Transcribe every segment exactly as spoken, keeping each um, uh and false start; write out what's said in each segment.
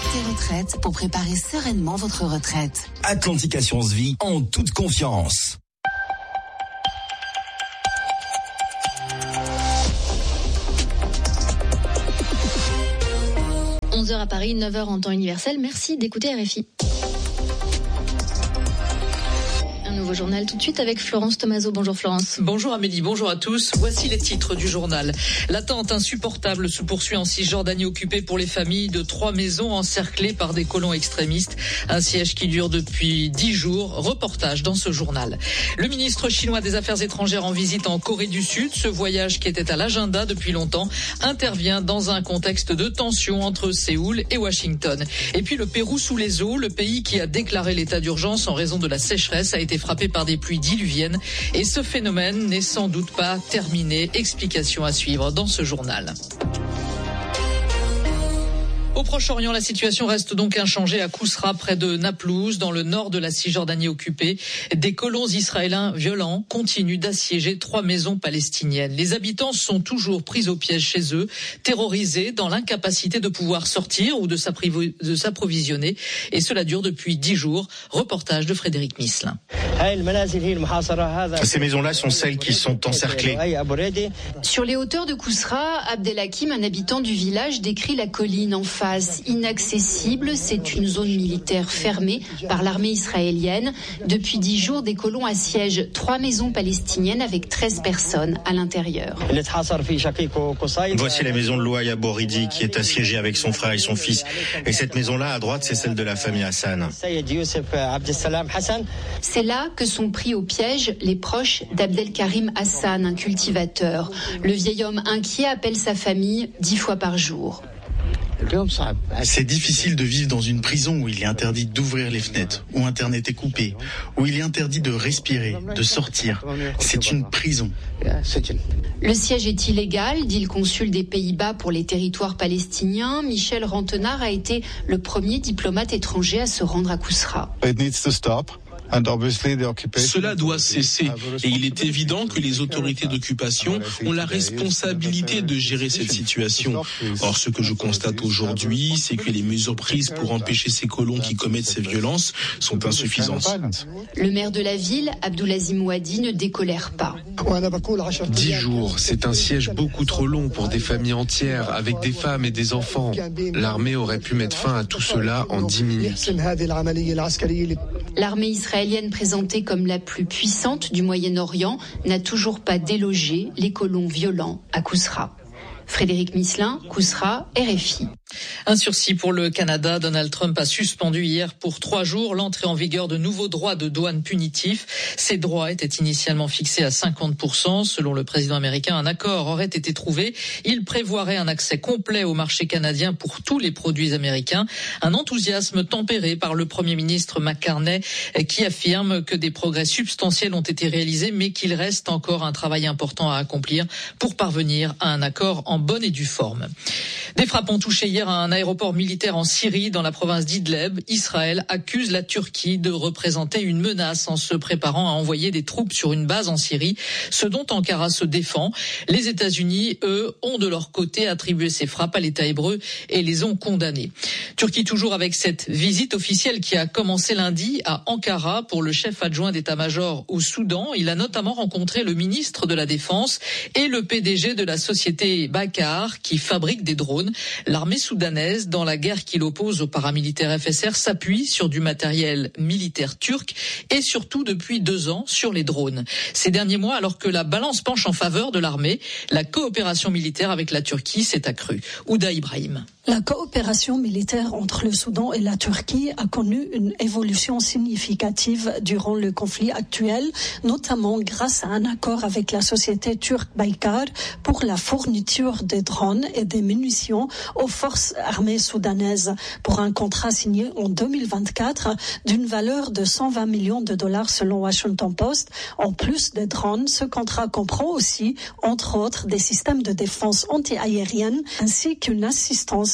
T Retraite pour préparer sereinement votre retraite. Atlantique Assurance Vie en toute confiance. onze heures à Paris, neuf heures en temps universel. Merci d'écouter R F I. Un nouveau journal tout de suite avec Florence Tomaso. Bonjour Florence. Bonjour Amélie, bonjour à tous. Voici les titres du journal. L'attente insupportable se poursuit en Cisjordanie occupée pour les familles de trois maisons encerclées par des colons extrémistes. Un siège qui dure depuis dix jours. Reportage dans ce journal. Le ministre chinois des Affaires étrangères en visite en Corée du Sud. Ce voyage qui était à l'agenda depuis longtemps intervient dans un contexte de tension entre Séoul et Washington. Et puis le Pérou sous les eaux. Le pays qui a déclaré l'état d'urgence en raison de la sécheresse a été frappé par des pluies diluviennes et ce phénomène n'est sans doute pas terminé. Explication à suivre dans ce journal. Au Proche-Orient, la situation reste donc inchangée à Kousra, près de Naplouse, dans le nord de la Cisjordanie occupée. Des colons israéliens violents continuent d'assiéger trois maisons palestiniennes. Les habitants sont toujours pris au piège chez eux, terrorisés dans l'incapacité de pouvoir sortir ou de s'approvisionner. Et cela dure depuis dix jours. Reportage de Frédéric Misselin. Ces maisons-là sont celles qui sont encerclées. Sur les hauteurs de Kousra, Abdelhakim, un habitant du village, décrit la colline en face. Inaccessible, c'est une zone militaire fermée par l'armée israélienne. Depuis dix jours, des colons assiègent trois maisons palestiniennes avec treize personnes à l'intérieur. Voici la maison de Louaï Aboridi qui est assiégée avec son frère et son fils. Et cette maison-là, à droite, c'est celle de la famille Hassan. C'est là que sont pris au piège les proches d'Abdelkarim Hassan, un cultivateur. Le vieil homme inquiet appelle sa famille dix fois par jour. C'est difficile de vivre dans une prison où il est interdit d'ouvrir les fenêtres, où Internet est coupé, où il est interdit de respirer, de sortir. C'est une prison. Le siège est illégal, dit le consul des Pays-Bas pour les territoires palestiniens. Michel Rantenard a été le premier diplomate étranger à se rendre à Kousra. Cela doit cesser et il est évident que les autorités d'occupation ont la responsabilité de gérer cette situation. Or, ce que je constate aujourd'hui, c'est que les mesures prises pour empêcher ces colons qui commettent ces violences sont insuffisantes. Le maire de la ville, Abdoulazim Ouadi, ne décolère pas. Dix jours, c'est un siège beaucoup trop long pour des familles entières avec des femmes et des enfants. L'armée aurait pu mettre fin à tout cela en dix minutes. L'armée israélienne, présentée comme la plus puissante du Moyen-Orient, n'a toujours pas délogé les colons violents à Kousra. Frédéric Misselin, Kousra, R F I. Un sursis pour le Canada. Donald Trump a suspendu hier pour trois jours l'entrée en vigueur de nouveaux droits de douane punitifs. Ces droits étaient initialement fixés à cinquante pour cent. Selon le président américain, un accord aurait été trouvé. Il prévoirait un accès complet au marché canadien pour tous les produits américains. Un enthousiasme tempéré par le Premier ministre McCartney qui affirme que des progrès substantiels ont été réalisés mais qu'il reste encore un travail important à accomplir pour parvenir à un accord en bonne et due forme. Des frappes ont touché hier à un aéroport militaire en Syrie, dans la province d'Idleb. Israël accuse la Turquie de représenter une menace en se préparant à envoyer des troupes sur une base en Syrie, ce dont Ankara se défend. Les États-Unis, eux, ont de leur côté attribué ces frappes à l'État hébreu et les ont condamnées. Turquie toujours avec cette visite officielle qui a commencé lundi à Ankara pour le chef adjoint d'état-major au Soudan. Il a notamment rencontré le ministre de la Défense et le P D G de la société Baykar qui fabrique des drones. L'armée soudanaise, dans la guerre qui l'oppose aux paramilitaires F S R, s'appuie sur du matériel militaire turc et surtout depuis deux ans sur les drones. Ces derniers mois, alors que la balance penche en faveur de l'armée, la coopération militaire avec la Turquie s'est accrue. Ouda Ibrahim. La coopération militaire entre le Soudan et la Turquie a connu une évolution significative durant le conflit actuel, notamment grâce à un accord avec la société turque Baykar pour la fourniture des drones et des munitions aux forces armées soudanaises pour un contrat signé en deux mille vingt-quatre d'une valeur de cent vingt millions de dollars selon Washington Post. En plus des drones, ce contrat comprend aussi, entre autres, des systèmes de défense anti-aérienne ainsi qu'une assistance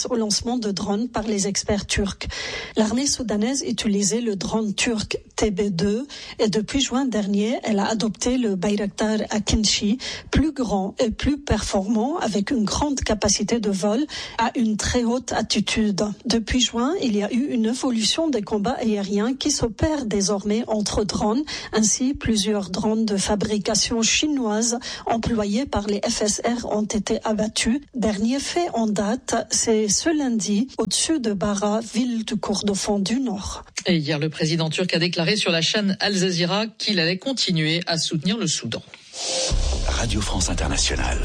face au lancement de drones par les experts turcs. L'armée soudanaise utilisait le drone turc T B deux et depuis juin dernier, elle a adopté le Bayraktar Akinci, plus grand et plus performant avec une grande capacité de vol à une très haute altitude. Depuis juin, il y a eu une évolution des combats aériens qui s'opèrent désormais entre drones. Ainsi, plusieurs drones de fabrication chinoise employés par les F S R ont été abattus. Dernier fait en date, c'est ce lundi au-dessus de Bara, ville du Kordofan du Nord. Et hier, le président turc a déclaré sur la chaîne Al Jazeera qu'il allait continuer à soutenir le Soudan. Radio France Internationale.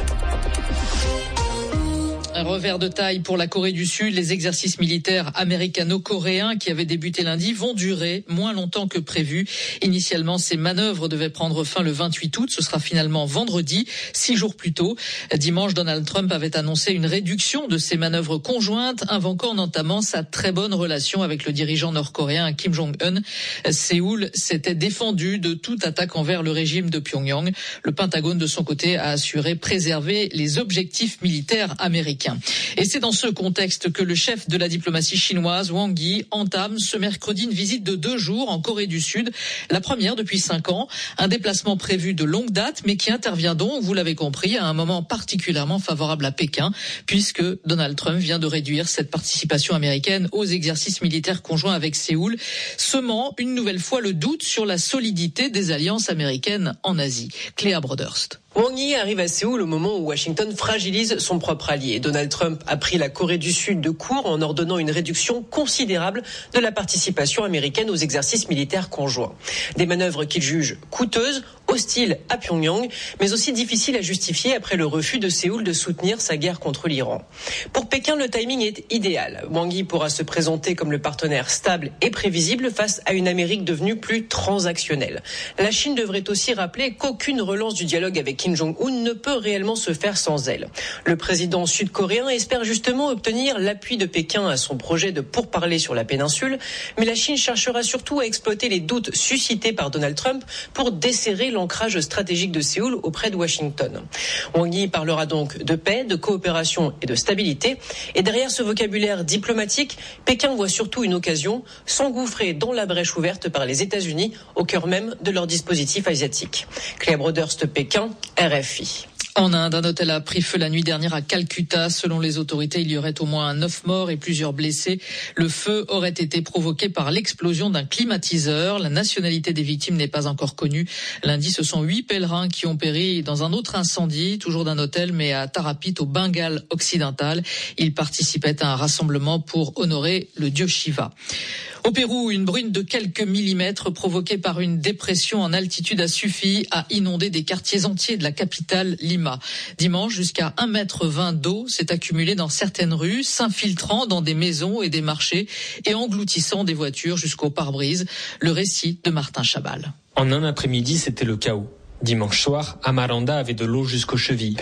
Un revers de taille pour la Corée du Sud. Les exercices militaires américano-coréens qui avaient débuté lundi vont durer moins longtemps que prévu. Initialement, ces manœuvres devaient prendre fin le vingt-huit août. Ce sera finalement vendredi, six jours plus tôt. Dimanche, Donald Trump avait annoncé une réduction de ces manœuvres conjointes, invoquant notamment sa très bonne relation avec le dirigeant nord-coréen Kim Jong-un. Séoul s'était défendu de toute attaque envers le régime de Pyongyang. Le Pentagone, de son côté, a assuré préserver les objectifs militaires américains. Et c'est dans ce contexte que le chef de la diplomatie chinoise, Wang Yi, entame ce mercredi une visite de deux jours en Corée du Sud, la première depuis cinq ans. Un déplacement prévu de longue date, mais qui intervient donc, vous l'avez compris, à un moment particulièrement favorable à Pékin, puisque Donald Trump vient de réduire cette participation américaine aux exercices militaires conjoints avec Séoul, semant une nouvelle fois le doute sur la solidité des alliances américaines en Asie. Cléa Broderst. Wang Yi arrive à Séoul au moment où Washington fragilise son propre allié. Donald Trump a pris la Corée du Sud de court en ordonnant une réduction considérable de la participation américaine aux exercices militaires conjoints. Des manœuvres qu'il juge coûteuses, hostiles à Pyongyang, mais aussi difficiles à justifier après le refus de Séoul de soutenir sa guerre contre l'Iran. Pour Pékin, le timing est idéal. Wang Yi pourra se présenter comme le partenaire stable et prévisible face à une Amérique devenue plus transactionnelle. La Chine devrait aussi rappeler qu'aucune relance du dialogue avec Kim Jong-un ne peut réellement se faire sans elle. Le président sud-coréen espère justement obtenir l'appui de Pékin à son projet de pourparlers sur la péninsule, mais la Chine cherchera surtout à exploiter les doutes suscités par Donald Trump pour desserrer l'ancrage stratégique de Séoul auprès de Washington. Wang Yi parlera donc de paix, de coopération et de stabilité. Et derrière ce vocabulaire diplomatique, Pékin voit surtout une occasion, s'engouffrer dans la brèche ouverte par les États-Unis au cœur même de leur dispositif asiatique. Cléa Broderst, Pékin, R F I. En Inde, un hôtel a pris feu la nuit dernière à Calcutta. Selon les autorités, il y aurait au moins neuf morts et plusieurs blessés. Le feu aurait été provoqué par l'explosion d'un climatiseur. La nationalité des victimes n'est pas encore connue. Lundi, ce sont huit pèlerins qui ont péri dans un autre incendie, toujours d'un hôtel, mais à Tarapit, au Bengale occidental. Ils participaient à un rassemblement pour honorer le dieu Shiva. Au Pérou, une brune de quelques millimètres provoquée par une dépression en altitude a suffi à inonder des quartiers entiers de la capitale Lima. Dimanche, jusqu'à un mètre vingt d'eau s'est accumulée dans certaines rues, s'infiltrant dans des maisons et des marchés et engloutissant des voitures jusqu'au pare-brise. Le récit de Martin Chabal. En un après-midi, c'était le chaos. Dimanche soir, Amaranda avait de l'eau jusqu'aux chevilles.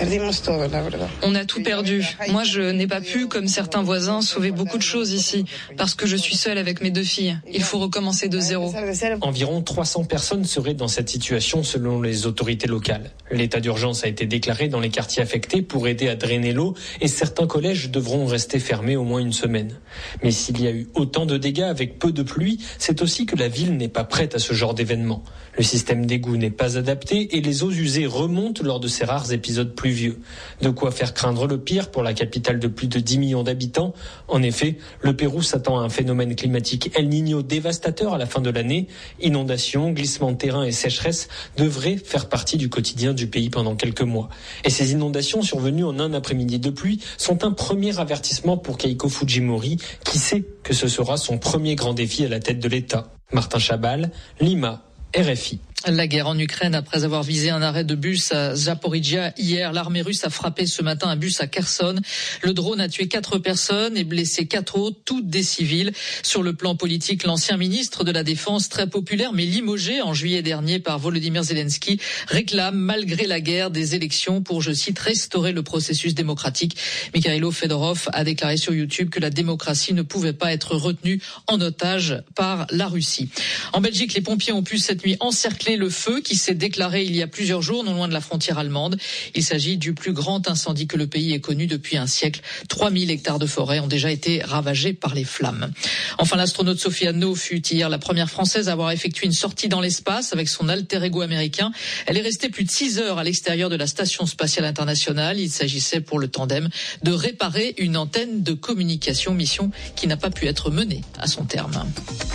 On a tout perdu. Moi, je n'ai pas pu, comme certains voisins, sauver beaucoup de choses ici, parce que je suis seule avec mes deux filles. Il faut recommencer de zéro. Environ trois cents personnes seraient dans cette situation selon les autorités locales. L'état d'urgence a été déclaré dans les quartiers affectés pour aider à drainer l'eau et certains collèges devront rester fermés au moins une semaine. Mais s'il y a eu autant de dégâts avec peu de pluie, c'est aussi que la ville n'est pas prête à ce genre d'événement. Le système d'égout n'est pas adapté et les eaux usées remontent lors de ces rares épisodes pluvieux. De quoi faire craindre le pire pour la capitale de plus de dix millions d'habitants. En effet, le Pérou s'attend à un phénomène climatique El Niño dévastateur à la fin de l'année. Inondations, glissements de terrain et sécheresse devraient faire partie du quotidien du pays pendant quelques mois. Et ces inondations survenues en un après-midi de pluie sont un premier avertissement pour Keiko Fujimori, qui sait que ce sera son premier grand défi à la tête de l'État. Martin Chabal, Lima, R F I. La guerre en Ukraine, après avoir visé un arrêt de bus à Zaporizhia hier, l'armée russe a frappé ce matin un bus à Kherson. Le drone a tué quatre personnes et blessé quatre autres, toutes des civils. Sur le plan politique, l'ancien ministre de la Défense, très populaire mais limogé en juillet dernier par Volodymyr Zelensky, réclame malgré la guerre des élections pour, je cite, restaurer le processus démocratique. Mikhailo Fedorov a déclaré sur YouTube que la démocratie ne pouvait pas être retenue en otage par la Russie. En Belgique, les pompiers ont pu cette cette nuit encerclé le feu qui s'est déclaré il y a plusieurs jours non loin de la frontière allemande. Il s'agit du plus grand incendie que le pays ait connu depuis un siècle. trois mille hectares de forêt ont déjà été ravagés par les flammes. Enfin, l'astronaute Sophie Anneau fut hier la première française à avoir effectué une sortie dans l'espace avec son alter ego américain. Elle est restée plus de six heures à l'extérieur de la station spatiale internationale. Il s'agissait pour le tandem de réparer une antenne de communication, mission qui n'a pas pu être menée à son terme.